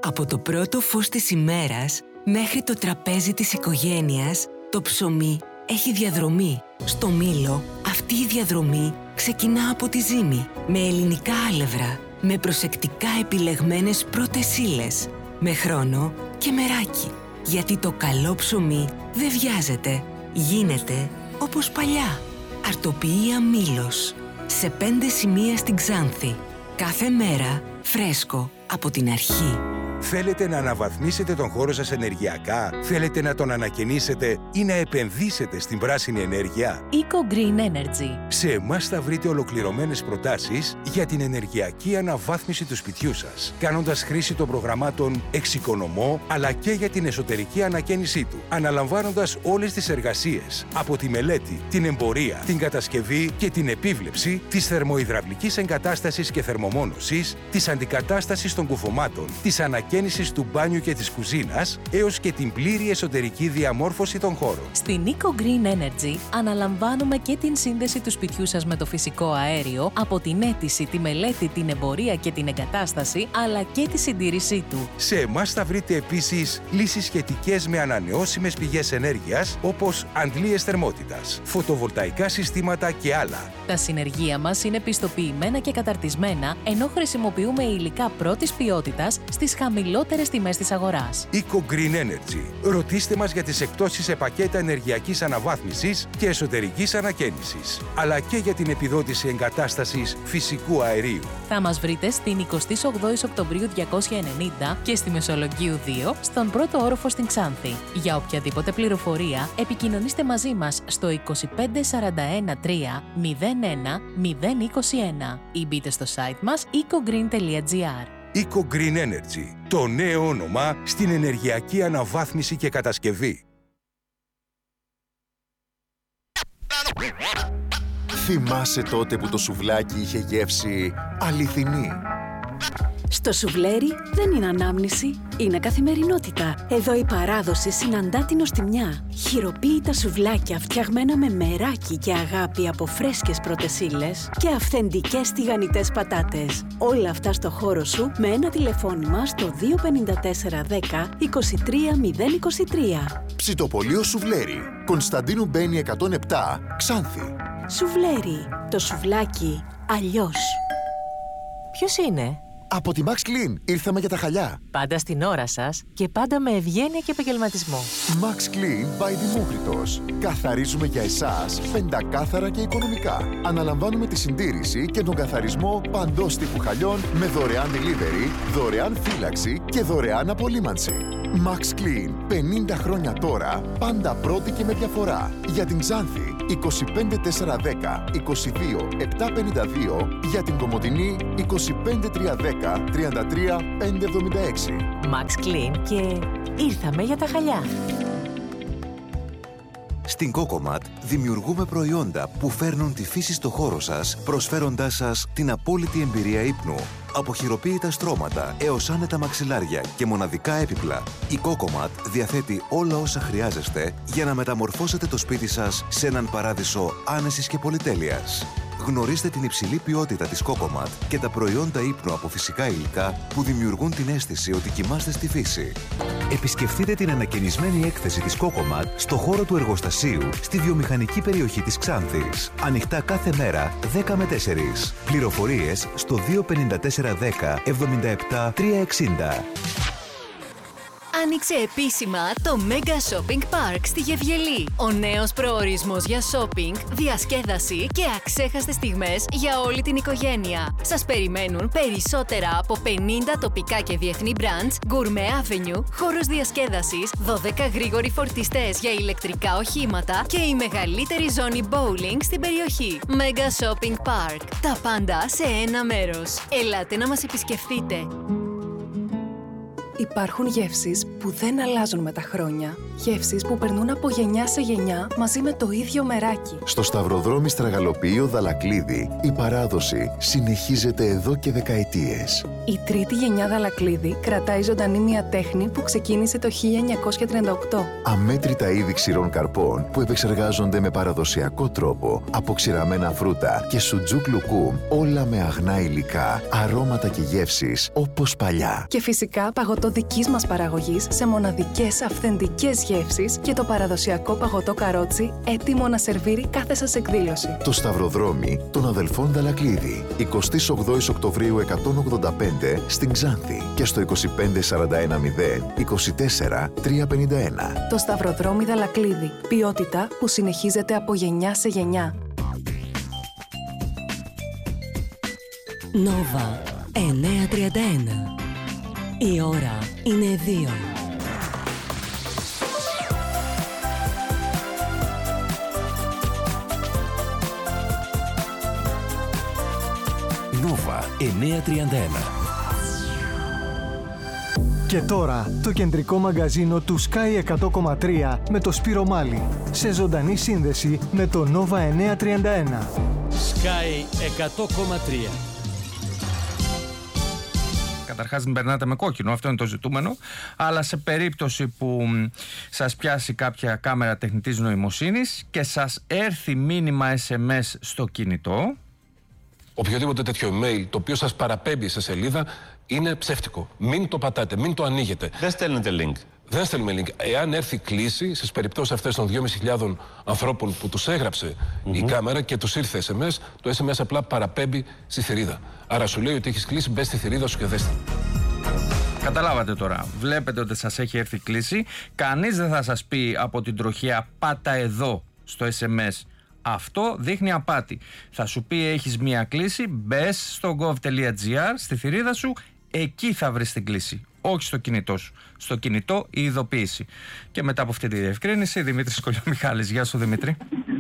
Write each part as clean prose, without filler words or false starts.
Από το πρώτο φως της ημέρας μέχρι το τραπέζι της οικογένειας, το ψωμί έχει διαδρομή. Στο Μήλο, αυτή η διαδρομή ξεκινά από τη ζύμη, με ελληνικά άλευρα, με προσεκτικά επιλεγμένες πρώτες ύλες, με χρόνο και μεράκι. Γιατί το καλό ψωμί δεν βιάζεται, γίνεται όπως παλιά. Αρτοποιία Μήλος, σε 5 σημεία στην Ξάνθη. Κάθε μέρα φρέσκο από την αρχή. Θέλετε να αναβαθμίσετε τον χώρο σας ενεργειακά? Θέλετε να τον ανακαινήσετε ή να επενδύσετε στην πράσινη ενέργεια? Eco Green Energy. Σε εμάς θα βρείτε ολοκληρωμένες προτάσεις για την ενεργειακή αναβάθμιση του σπιτιού σας, κάνοντας χρήση των προγραμμάτων Εξοικονομώ, αλλά και για την εσωτερική ανακαίνισή του, αναλαμβάνοντας όλες τις εργασίες, από τη μελέτη, την εμπορία, την κατασκευή και την επίβλεψη της θερμοϊδραυλικής εγκατάστασης και θερμομόνωσης, της αντικατάστασης των κουφωμάτων, της ανακαίνισης του μπάνιου και της κουζίνας, έως και την πλήρη εσωτερική διαμόρφωση των χώρων. Στην Eco Green Energy αναλαμβάνουμε και την σύνδεση του σπιτιού σας με το φυσικό αέριο, από την αίτηση, τη μελέτη, την εμπορία και την εγκατάσταση, αλλά και τη συντήρησή του. Σε εμάς θα βρείτε επίσης λύσεις σχετικές με ανανεώσιμες πηγές ενέργειας, όπως αντλίες θερμότητας, φωτοβολταϊκά συστήματα και άλλα. Τα συνεργεία μας είναι πιστοποιημένα και καταρτισμένα, ενώ χρησιμοποιούμε υλικά πρώτης ποιότητας στις χαμηλότερες τιμές της αγοράς. Eco Green Energy. Ρωτήστε μας για τις εκπτώσεις σε πακέτα ενεργειακής αναβάθμισης και εσωτερικής ανακαίνισης, αλλά και για την επιδότηση εγκατάστασης φυσικού αερίου. Θα μας βρείτε στην 28 Οκτωβρίου 290 και στη Μεσολογγίου 2, στον πρώτο όροφο στην Ξάνθη. Για οποιαδήποτε πληροφορία, επικοινωνήστε μαζί μας στο 2541 3 01 021 ή μπείτε στο site μας ecogreen.gr. Eco Green Energy, το νέο όνομα στην ενεργειακή αναβάθμιση και κατασκευή. Θυμάσαι τότε που το σουβλάκι είχε γεύση αληθινή? Στο σουβλέρι δεν είναι ανάμνηση, είναι καθημερινότητα. Εδώ η παράδοση συναντά την οστιμιά. Χειροποίητα σουβλάκια φτιαγμένα με μεράκι και αγάπη από φρέσκες πρώτες ύλες και αυθεντικές τηγανιτές πατάτες. Όλα αυτά στο χώρο σου με ένα τηλεφώνημα στο 254 10 23 023. Ψητοπολείο Σουβλέρι, Κωνσταντίνου Μπένη 107, Ξάνθη. Σουβλέρι, το σουβλάκι αλλιώς. Ποιος είναι? Από τη Max Clean ήρθαμε για τα χαλιά. Πάντα στην ώρα σας και πάντα με ευγένεια και επαγγελματισμό. Max Clean by Δημόκριτος. Καθαρίζουμε για εσάς πεντακάθαρα και οικονομικά. Αναλαμβάνουμε τη συντήρηση και τον καθαρισμό παντός τύπου χαλιών με δωρεάν delivery, δωρεάν φύλαξη και δωρεάν απολύμανση. Max Clean, 50 χρόνια τώρα, πάντα πρώτη και με διαφορά. Για την Ξάνθη, 25 410 22 752, για την Κομοτηνή, 25 310 33 576. Max Clean και ήρθαμε για τα χαλιά. Στην Cocomat δημιουργούμε προϊόντα που φέρνουν τη φύση στο χώρο σας, προσφέροντάς σας την απόλυτη εμπειρία ύπνου. Από χειροποίητα στρώματα έως άνετα μαξιλάρια και μοναδικά έπιπλα, η Cocomat διαθέτει όλα όσα χρειάζεστε για να μεταμορφώσετε το σπίτι σας σε έναν παράδεισο άνεσης και πολυτέλειας. Γνωρίστε την υψηλή ποιότητα της Cocomat και τα προϊόντα ύπνου από φυσικά υλικά που δημιουργούν την αίσθηση ότι κοιμάστε στη φύση. Επισκεφτείτε την ανακαινισμένη έκθεση της Cocomat στο χώρο του εργοστασίου στη βιομηχανική περιοχή της Ξάνθης. Ανοιχτά κάθε μέρα 10 με 4. Πληροφορίες στο 254 10 77 360. Άνοιξε επίσημα το Mega Shopping Park στη Γευγελή. Ο νέος προορισμός για shopping, διασκέδαση και αξέχαστες στιγμές για όλη την οικογένεια. Σας περιμένουν περισσότερα από 50 τοπικά και διεθνή brands, Gourmet Avenue, χώρος διασκέδασης, 12 γρήγοροι φορτιστές για ηλεκτρικά οχήματα και η μεγαλύτερη ζώνη bowling στην περιοχή. Mega Shopping Park. Τα πάντα σε ένα μέρος. Ελάτε να μας επισκεφτείτε. Υπάρχουν γεύσεις που δεν αλλάζουν με τα χρόνια. Γεύσεις που περνούν από γενιά σε γενιά μαζί με το ίδιο μεράκι. Στο Σταυροδρόμι Στραγαλοποιείο Δαλακλίδη, η παράδοση συνεχίζεται εδώ και δεκαετίες. Η τρίτη γενιά Δαλακλίδη κρατάει ζωντανή μια τέχνη που ξεκίνησε το 1938. Αμέτρητα είδη ξηρών καρπών που επεξεργάζονται με παραδοσιακό τρόπο, από ξηραμένα φρούτα και σουτζούκ λουκούμ, όλα με αγνά υλικά, αρώματα και γεύσεις όπως παλιά. Και φυσικά παγωτά γλυκό δικής μας παραγωγής σε μοναδικές αυθεντικές γεύσεις και το παραδοσιακό παγωτό καρότσι έτοιμο να σερβίρει κάθε σας εκδήλωση. Το Σταυροδρόμι των αδελφών Δαλακλίδη. 28 Οκτωβρίου 185 στην Ξάνθη και στο 2541 0 24 351. Το Σταυροδρόμι Δαλακλίδη. Ποιότητα που συνεχίζεται από γενιά σε γενιά. Νόβα 931. Η ώρα είναι 2. Νόβα 931. Και τώρα το κεντρικό μαγκαζίνο του Sky 100,3 με το Σπύρο Μάλη. Σε ζωντανή σύνδεση με το Nova 931. Sky 100,3. Καταρχάς μην περνάτε με κόκκινο, αυτό είναι το ζητούμενο. Αλλά σε περίπτωση που σας πιάσει κάποια κάμερα τεχνητής νοημοσύνης και σας έρθει μήνυμα SMS στο κινητό, οποιοδήποτε τέτοιο email το οποίο σας παραπέμπει σε σελίδα είναι ψεύτικο. Μην το πατάτε, μην το ανοίγετε. Δεν στέλνετε link. Δεν στέλνουμε link. Εάν έρθει κλήση, στις περιπτώσεις αυτές των 2.500 ανθρώπων που τους έγραψε η κάμερα και τους ήρθε SMS, το SMS απλά παραπέμπει στη θηρίδα. Άρα σου λέει ότι έχεις κλήση, μπες στη θηρίδα σου και δες. καταλάβατε τώρα. Βλέπετε ότι σας έχει έρθει κλήση. Κανείς δεν θα σας πει από την τροχιά πάτα εδώ στο SMS. Αυτό δείχνει απάτη. Θα σου πει έχεις μία κλήση, μπες στο gov.gr, στη θηρίδα σου, εκεί θα βρεις την κλήση. Όχι στο κινητό σου. Στο κινητό η ειδοποίηση. Και μετά από αυτή τη διευκρίνηση, Δημήτρης Κολιομιχάλης. Γεια σου, Δημήτρη.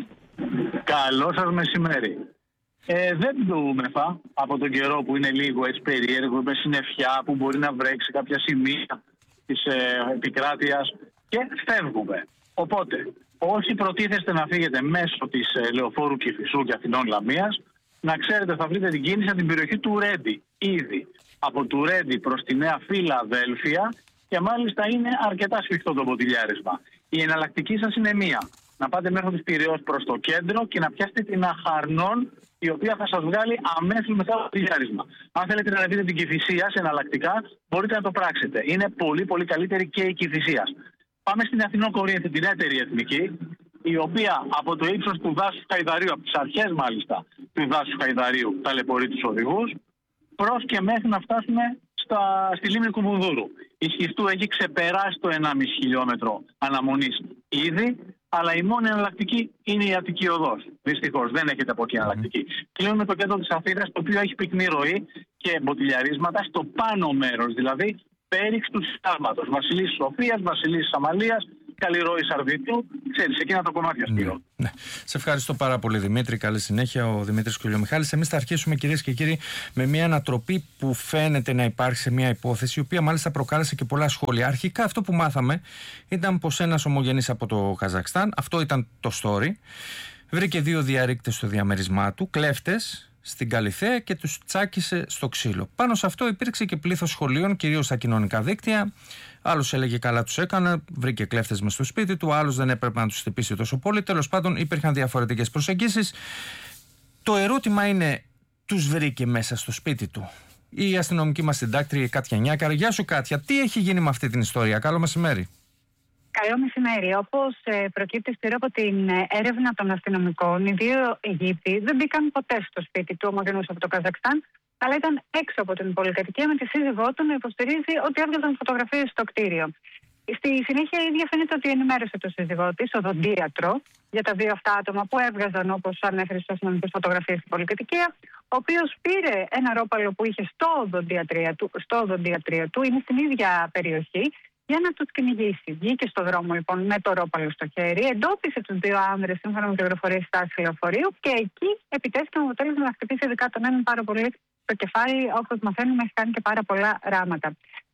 Καλό σας μεσημέρι. Δεν ντούμεθα από τον καιρό που είναι λίγο έτσι περίεργο, με συννεφιά που μπορεί να βρέξει κάποια σημεία της επικράτειας και φεύγουμε. Οπότε, όσοι προτίθεστε να φύγετε μέσω της Λεωφόρου Κηφισού και Αθηνών Λαμίας, να ξέρετε θα βρείτε την κίνηση από την περιοχή του Ρέντι ήδη. Από του Ρέντι προς τη Νέα Φιλαδέλφια και μάλιστα είναι αρκετά σφιχτό το ποτηλιάρισμα. Η εναλλακτική σας είναι μία. Να πάτε μέχρι της Πειραιώς προς το κέντρο και να πιάσετε την Αχαρνών, η οποία θα σας βγάλει αμέσως μετά το ποτηλιάρισμα. Αν θέλετε να δείτε την Κηφισίας εναλλακτικά, μπορείτε να το πράξετε. Είναι πολύ πολύ καλύτερη και η Κηφισίας. Πάμε στην Αθηνών Κορίνθη, την έτερη εθνική, η οποία από το ύψος του δάσους Χαϊδαρίου, από τις αρχές μάλιστα του δάσους Χαϊδαρίου, ταλαιπωρεί τους οδηγούς, προς και μέχρι να φτάσουμε στη λίμνη Κουμουνδούρου. Η Σχιστού έχει ξεπεράσει το 1,5 χιλιόμετρο αναμονής ήδη, αλλά η μόνη εναλλακτική είναι η Αττική Οδός. Δυστυχώς δεν έχετε από εκεί εναλλακτική. Κλείνουμε το κέντρο της Αθήνας, το οποίο έχει πυκνή ροή και μποτιλιαρίσματα στο πάνω μέρος, δηλαδή πέριξ του Συντάγματος. Βασιλής Σοφίας, Βασιλής Αμαλίας, καλή ροή Σαρδίτου. Ξέρεις, εκείνα τα κομμάτια, Σπύρο. Ναι. Σε ευχαριστώ πάρα πολύ, Δημήτρη. Καλή συνέχεια. Ο Δημήτρης Κολιομιχάλης. Εμείς θα αρχίσουμε, κυρίες και κύριοι, με μια ανατροπή που φαίνεται να υπάρχει σε μια υπόθεση, η οποία μάλιστα προκάλεσε και πολλά σχόλια. Αρχικά, αυτό που μάθαμε ήταν πως ένας ομογενής από το Καζακστάν, αυτό ήταν το story, βρήκε 2 διαρρήκτες στο διαμέρισμά του, κλέφτες, στην Καλιθέα και τους τσάκισε στο ξύλο. Πάνω σε αυτό υπήρξε και πλήθος σχολείων, κυρίως στα κοινωνικά δίκτυα. Άλλος έλεγε καλά τους έκανε, βρήκε κλέφτες μες στο σπίτι του, άλλος δεν έπρεπε να τους χτυπήσει τόσο πολύ. Τέλος πάντων υπήρχαν διαφορετικές προσεγγίσεις. Το ερώτημα είναι, τους βρήκε μέσα στο σπίτι του? Η αστυνομική μας συντάκτρια, η Κάτια Νιάκαρα. Γεια σου, Κάτια, τι έχει γίνει με αυτή την ιστορία? Καλό μεσημέρι. Καλό μεσημέρι. Όπως προκύπτει από την έρευνα των αστυνομικών, οι 2 Αιγύπτιοι δεν μπήκαν ποτέ στο σπίτι του ομογενούς από το Καζακστάν, αλλά ήταν έξω από την πολυκατοικία με τη σύζυγό του να υποστηρίζει ότι έβγαζαν φωτογραφίες στο κτίριο. Στη συνέχεια η ίδια φαίνεται ότι ενημέρωσε τον σύζυγό της, οδοντίατρο, για τα 2 αυτά άτομα που έβγαζαν, όπως ανέφερε στους αστυνομικούς, φωτογραφίες στην πολυκατοικία, ο οποίος πήρε ένα ρόπαλο που είχε στο οδοντίατρίο του, είναι στην ίδια περιοχή, για να τους κυνηγήσει. Βγήκε στο δρόμο λοιπόν με το ρόπαλο στο χέρι, εντόπισε τους 2 άνδρες σύμφωνα με πληροφορίες στάσης λεωφορείου και εκεί επιτέθηκε με αποτέλεσμα να χτυπήσει ειδικά τον έναν πάρα πολύ στο κεφάλι, όπως μαθαίνουμε έχει κάνει και πάρα πολλά ράματα.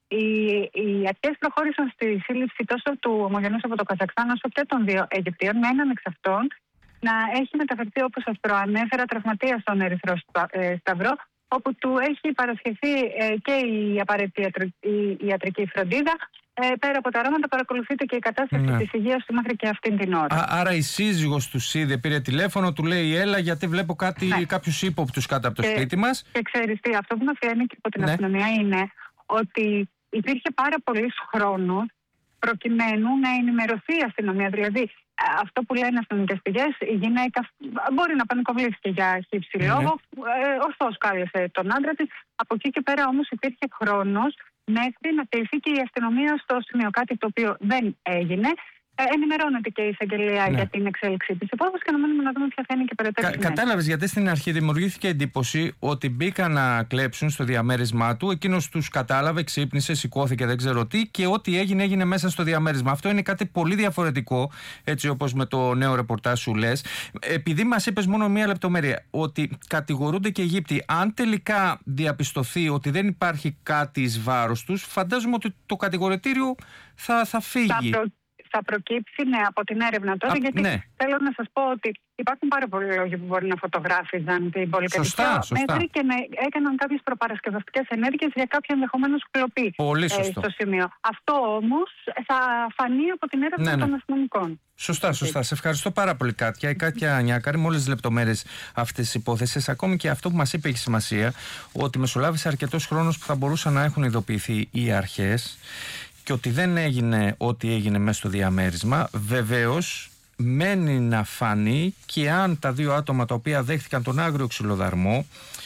Οι αρχές προχώρησαν στη σύλληψη τόσο του ομογενούς από το Καζακστάν όσο και των 2 Αιγυπτίων, με έναν εξ αυτών να έχει μεταφερθεί, όπως σας προανέφερα, τραυματία στον Ερυθρό Σταυρό, όπου του έχει παρασχεθεί και η απαραίτητη ιατρική φροντίδα. Πέρα από τα ράματα παρακολουθείται και η κατάσταση της υγείας του μέχρι και αυτήν την ώρα. Άρα η σύζυγος του είδε, πήρε τηλέφωνο, του λέει έλα γιατί βλέπω κάποιους ύποπτους κάτω από το σπίτι μας. Και ξέρεις τι, αυτό που μας φαίνεται και από την αστυνομία είναι ότι υπήρχε πάρα πολύς χρόνος προκειμένου να ενημερωθεί η αστυνομία. Δηλαδή, αυτό που λένε αστυνομικές πηγές, η γυναίκα μπορεί να πανικοβλήθηκε για χύψη λόγο, ωστόσο κάλεσε τον άντρα της. Από εκεί και πέρα όμως υπήρχε χρόνος μέχρι να τελειώσει και η αστυνομία στο σημείο, κάτι το οποίο δεν έγινε. Ενημερώνεται και η εισαγγελία για την εξέλιξη της υπόθεσης και να δούμε ποια θα είναι και περαιτέρω. Κατάλαβες, γιατί στην αρχή δημιουργήθηκε εντύπωση ότι μπήκαν να κλέψουν στο διαμέρισμά του, εκείνος τους κατάλαβε, ξύπνησε, σηκώθηκε, δεν ξέρω τι, και ό,τι έγινε μέσα στο διαμέρισμα. Αυτό είναι κάτι πολύ διαφορετικό, έτσι όπως με το νέο ρεπορτάζ σου λες. Επειδή μας είπες μόνο μία λεπτομέρεια, ότι κατηγορούνται και οι Αιγύπτιοι, αν τελικά διαπιστωθεί ότι δεν υπάρχει κάτι εις βάρος τους, φαντάζομαι ότι το κατηγορητήριο θα φύγει. Θα προκύψει από την έρευνα τώρα, γιατί θέλω να σας πω ότι υπάρχουν πάρα πολλοί λόγοι που μπορεί να φωτογράφιζαν την πολυκατοικία μέχρι και να έκαναν κάποιες προπαρασκευαστικές ενέργειες για κάποια ενδεχομένως κλοπή στο σημείο. Αυτό όμως θα φανεί από την έρευνα των αστυνομικών. Σωστά. Σε ευχαριστώ πάρα πολύ, Κάτια. Η Κάτια Νιάκαρη, με όλες τις λεπτομέρειες αυτής της υπόθεσης. Ακόμη και αυτό που μας είπε έχει σημασία, ότι μεσολάβησε αρκετός χρόνος που θα μπορούσαν να έχουν ειδοποιηθεί οι αρχές και ότι δεν έγινε ό,τι έγινε μέσα στο διαμέρισμα. Βεβαίως μένει να φανεί και αν τα δύο άτομα τα οποία δέχτηκαν τον άγριο ξυλοδαρμό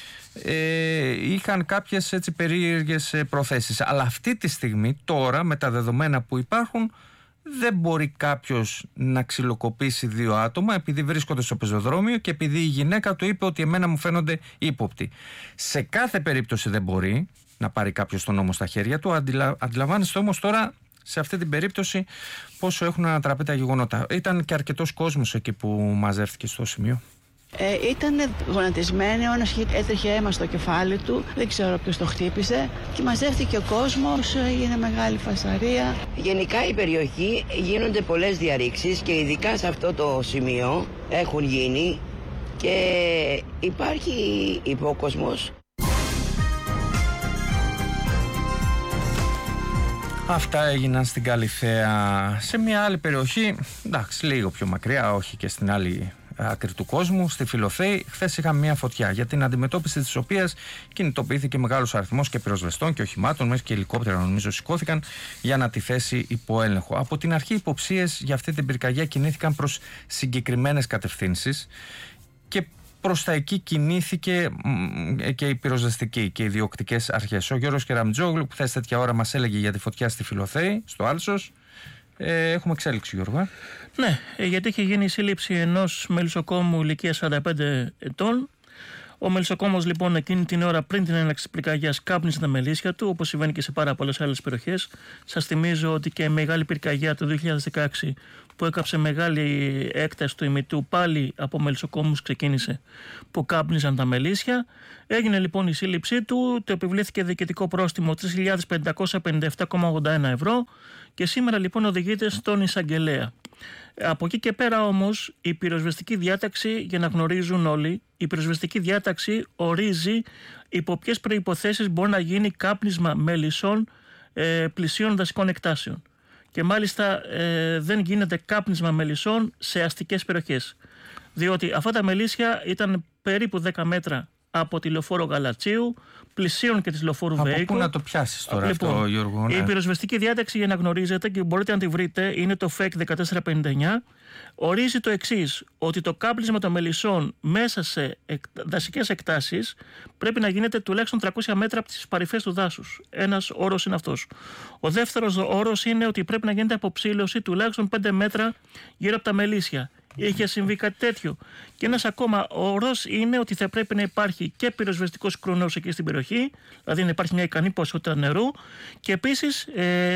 είχαν κάποιες έτσι περίεργες προθέσεις. Αλλά αυτή τη στιγμή, τώρα, με τα δεδομένα που υπάρχουν, δεν μπορεί κάποιος να ξυλοκοπήσει δύο άτομα επειδή βρίσκονται στο πεζοδρόμιο και επειδή η γυναίκα του είπε ότι εμένα μου φαίνονται ύποπτοι. Σε κάθε περίπτωση δεν μπορεί να πάρει κάποιος τον νόμο στα χέρια του. Αντιλαμβάνεστε όμως τώρα, σε αυτή την περίπτωση, πόσο έχουν ανατραπεί τα γεγονότα. Ήταν και αρκετός κόσμος εκεί που μαζεύτηκε στο σημείο. Ήταν γονατισμένη, ο ένας έτρεχε αίμα στο κεφάλι του, δεν ξέρω ποιος το χτύπησε και μαζεύτηκε ο κόσμος, έγινε μεγάλη φασαρία. Γενικά η περιοχή γίνονται πολλές διαρρήξεις και ειδικά σε αυτό το σημείο έχουν γίνει και υπάρχει υπόκοσμος. Αυτά έγιναν στην Καλιθέα. Σε μια άλλη περιοχή, εντάξει, λίγο πιο μακριά, όχι και στην άλλη άκρη του κόσμου, στη Φιλοθέη, χθες είχαμε μια φωτιά για την αντιμετώπιση της οποίας κινητοποιήθηκε μεγάλος αριθμός και πυροσβεστών και οχημάτων, μέχρι και ελικόπτερα νομίζω σηκώθηκαν για να τη θέσει υπό έλεγχο. Από την αρχή υποψίες για αυτή την πυρκαγιά κινήθηκαν προς συγκεκριμένες κατευθύνσεις και προς τα εκεί κινήθηκε και η πυροσβεστική και οι διοκτικές αρχές. Ο Γιώργος Κεραμτζόγλου, που χθες τέτοια ώρα μας έλεγε για τη φωτιά στη Φιλοθέη, στο Άλσος, έχουμε εξέλιξη, Γιώργο. Ναι, γιατί είχε γίνει η σύλληψη ενός μελισσοκόμου ηλικίας 45 ετών. Ο μελισσοκόμος λοιπόν εκείνη την ώρα πριν την έναρξη της πυρκαγιάς κάπνιζε τα μελίσια του, όπως συμβαίνει και σε πάρα πολλές άλλες περιοχές. Σας θυμίζω ότι και η μεγάλη πυρκαγιά του 2016 που έκαψε μεγάλη έκταση του ημιτού πάλι από μελισσοκόμους ξεκίνησε που κάπνιζαν τα μελίσια. Έγινε λοιπόν η σύλληψή του, το επιβλήθηκε διοικητικό πρόστιμο 3.557,81 ευρώ και σήμερα λοιπόν οδηγείται στον εισαγγελέα. Από εκεί και πέρα όμως η πυροσβεστική διάταξη, για να γνωρίζουν όλοι, η πυροσβεστική διάταξη ορίζει υπό ποιες προϋποθέσεις μπορεί να γίνει κάπνισμα μελισσών πλησίων δασικών εκτάσεων. Και μάλιστα δεν γίνεται κάπνισμα μελισσών σε αστικές περιοχές. Διότι αυτά τα μελίσια ήταν περίπου 10 μέτρα από τη λεωφόρο Γαλατσίου, πλησίων και της λεωφόρου Βέικο. Από πού να το πιάσεις τώρα λοιπόν, αυτό, Γιώργο? Η πυροσβεστική διάταξη, για να γνωρίζετε και μπορείτε να τη βρείτε, είναι το ΦΕΚ 1459. Ορίζει το εξής, ότι το κάπνισμα των μελισσών μέσα σε δασικές εκτάσεις πρέπει να γίνεται τουλάχιστον 300 μέτρα από τις παρυφές του δάσους. Ένας όρος είναι αυτός. Ο δεύτερος όρος είναι ότι πρέπει να γίνεται αποψήλωση τουλάχιστον 5 μέτρα γύρω από τα μελίσια. Είχε συμβεί κάτι τέτοιο. Και ένας ακόμα όρος είναι ότι θα πρέπει να υπάρχει και πυροσβεστικός κρουνός εκεί στην περιοχή, δηλαδή να υπάρχει μια ικανή ποσότητα νερού και επίσης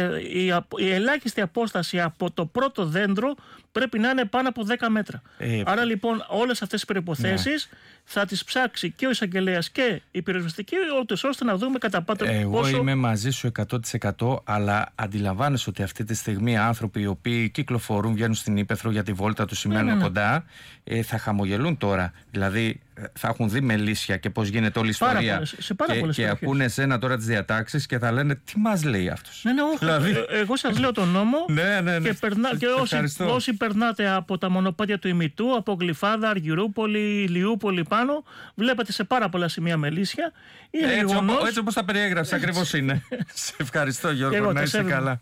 η ελάχιστη απόσταση από το πρώτο δέντρο πρέπει να είναι πάνω από 10 μέτρα. Άρα λοιπόν όλες αυτές τις προϋποθέσεις θα τις ψάξει και ο εισαγγελέας και η πυροσβεστική, ώστε να δούμε κατά πόσο. Εγώ είμαι μαζί σου 100%, αλλά αντιλαμβάνεσαι ότι αυτή τη στιγμή άνθρωποι οι οποίοι κυκλοφορούν, βγαίνουν στην ύπαιθρο για τη βόλτα του, σημαίνουν ήταν κοντά, θα χαμογελούν τώρα. Δηλαδή θα έχουν δει Μελίσια και πώς γίνεται όλη η ιστορία. Και ακούνε εσένα τώρα τις διατάξεις και θα λένε τι μας λέει αυτός. Ναι, όχι. Δηλαδή... Εγώ σας λέω τον νόμο και όσοι περνάτε από τα μονοπάτια του ημιτού, από Γλυφάδα, Αργυρούπολη, Ηλιούπολη πάνω, βλέπετε σε πάρα πολλά σημεία Μελίσια. Έτσι όπως τα περιέγραψες ακριβώς είναι. Σε ευχαριστώ Γιώργο, να είσαι καλά.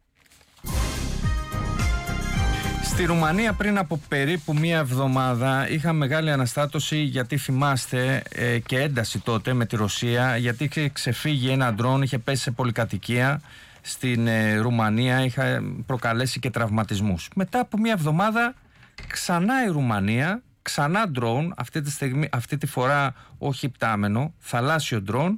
Στη Ρουμανία πριν από περίπου μία εβδομάδα είχα μεγάλη αναστάτωση, γιατί θυμάστε, και ένταση τότε με τη Ρωσία, γιατί είχε ξεφύγει ένα ντρόν, είχε πέσει σε πολυκατοικία στην Ρουμανία, είχε προκαλέσει και τραυματισμούς. Μετά από μία εβδομάδα ξανά η Ρουμανία, ξανά ντρόν, αυτή τη φορά όχι υπτάμενο, θαλάσσιο ντρόν,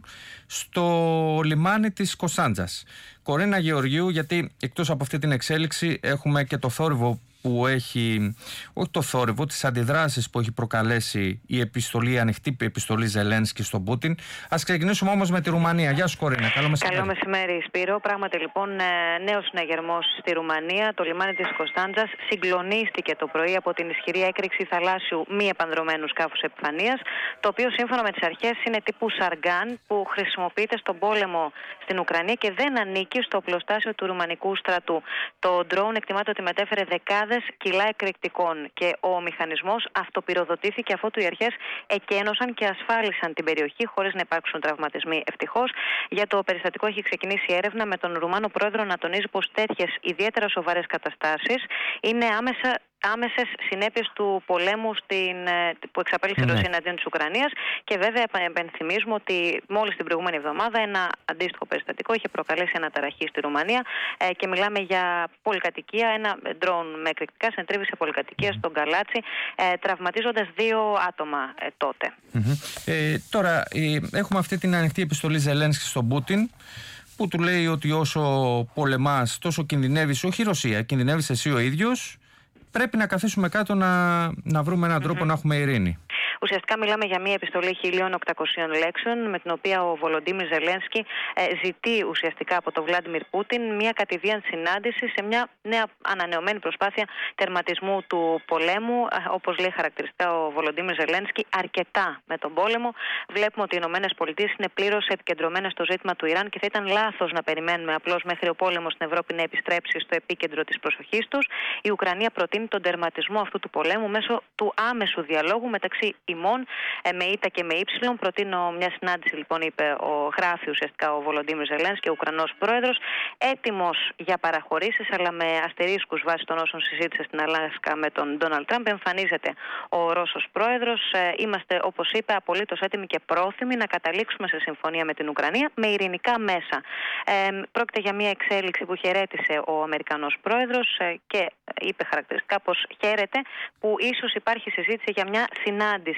στο λιμάνι της Κωνσταντζας. Κορίνα Γεωργίου, γιατί εκτός από αυτή την εξέλιξη έχουμε και το θόρυβο που έχει, όχι το θόρυβο, τις αντιδράσεις που έχει προκαλέσει η ανοιχτή επιστολή Ζελένσκι στον Πούτιν. Ας ξεκινήσουμε όμως με τη Ρουμανία. Γεια σου Κορίνα, καλό μεσημέρι. Καλό μεσημέρι Σπύρο. Πράγματι λοιπόν νέος συναγερμός στη Ρουμανία. Το λιμάνι της Κωνσταντζας συγκλονίστηκε το πρωί από την ισχυρή έκρηξη θαλάσσιου μη επανδρωμένου σκάφους επιφανείας, το οποίο σύμφωνα με τις αρχές είναι τύπου Σαργκάν, που χρησιμοποιείται στον πόλεμο στην Ουκρανία και δεν ανήκει στο οπλοστάσιο του ρουμανικού στρατού. Το ντρόουν εκτιμάται ότι μετέφερε δεκάδες κιλά εκρηκτικών και ο μηχανισμός αυτοπυροδοτήθηκε αφότου οι αρχές εκένωσαν και ασφάλισαν την περιοχή χωρίς να υπάρξουν τραυματισμοί. Ευτυχώς, για το περιστατικό έχει ξεκινήσει έρευνα, με τον Ρουμάνο πρόεδρο να τονίζει πως τέτοιες ιδιαίτερα σοβαρές καταστάσεις είναι άμεσες συνέπειες του πολέμου που εξαπέλυσε η Ρωσία εναντίον της Ουκρανίας, και βέβαια επενθυμίζουμε ότι μόλις την προηγούμενη εβδομάδα ένα αντίστοιχο περιστατικό είχε προκαλέσει αναταραχή στη Ρουμανία και μιλάμε για πολυκατοικία, ένα ντρόν με εκρηκτικά συνετρίβησε πολυκατοικία στον Καλάτσι, τραυματίζοντας 2 άτομα τότε. Τώρα έχουμε αυτή την ανοιχτή επιστολή Ζελένσκι στον Πούτιν, που του λέει ότι όσο πολεμάς τόσο κινδυνεύεις, όχι η Ρωσία, κινδυνεύεις εσύ ο ίδιος. Πρέπει να καθίσουμε κάτω να βρούμε έναν τρόπο να έχουμε ειρήνη. Ουσιαστικά μιλάμε για μια επιστολή 1.800 λέξεων, με την οποία ο Βολοντίμιρ Ζελένσκι ζητεί ουσιαστικά από τον Βλάντιμιρ Πούτιν μια κατηδίαν συνάντηση σε μια νέα ανανεωμένη προσπάθεια τερματισμού του πολέμου. Όπως λέει χαρακτηριστικά ο Βολοντίμιρ Ζελένσκι, αρκετά με τον πόλεμο. Βλέπουμε ότι οι ΗΠΑ είναι πλήρως επικεντρωμένες στο ζήτημα του Ιράν και θα ήταν λάθος να περιμένουμε απλώς μέχρι ο πόλεμος στην Ευρώπη να επιστρέψει στο επίκεντρο της προσοχής τους. Η Ουκρανία προτείνει τον τερματισμό αυτού του πολέμου μέσω του άμεσου διαλόγου μεταξύ ημών, με ήττα και με ύψιλον. Προτείνω μια συνάντηση, λοιπόν, γράφει ουσιαστικά ο Βολοντίμιρ Ζελένσκι, ο Ουκρανός πρόεδρος, έτοιμος για παραχωρήσεις, αλλά με αστερίσκους βάσει των όσων συζήτησε στην Αλάσκα με τον Ντόναλντ Τραμπ. Εμφανίζεται ο Ρώσος πρόεδρος. Είμαστε, όπως είπε, απολύτως έτοιμοι και πρόθυμοι να καταλήξουμε σε συμφωνία με την Ουκρανία με ειρηνικά μέσα. Πρόκειται για μια εξέλιξη που χαιρέτησε ο Αμερικανός πρόεδρος και είπε χαρακτηριστικά πως χαίρεται που ίσως υπάρχει συζήτηση για μια συνάντηση.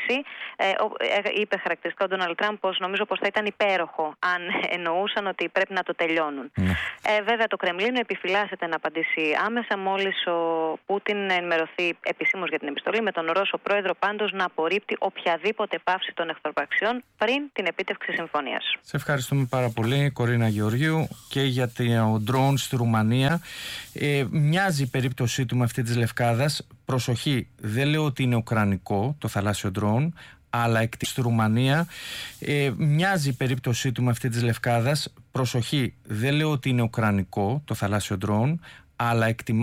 Είπε χαρακτηριστικά ο Ντόναλντ Τραμπ πως νομίζω πως θα ήταν υπέροχο αν εννοούσαν ότι πρέπει να το τελειώνουν. Βέβαια το Κρεμλίνο επιφυλάσσεται να απαντήσει άμεσα, μόλις ο Πούτιν ενημερωθεί επισήμως για την επιστολή, με τον Ρώσο πρόεδρο πάντως να απορρίπτει οποιαδήποτε πάυση των εχθροπραξιών πριν την επίτευξη συμφωνίας. Σε ευχαριστούμε πάρα πολύ Κορίνα Γεωργίου. Και για το ντρόουν στη Ρουμανία, μοιάζει η περίπτωσή του με αυτή της Λευκάδας. Προσοχή, δεν λέω ότι είναι ουκρανικό το θαλάσσιο ντρόουν, αλλά στη Ρουμανία μοιάζει η περίπτωσή του με αυτή της Λευκάδας. Προσοχή, δεν λέω ότι είναι ουκρανικό το θαλάσσιο ντρόουν, αλλά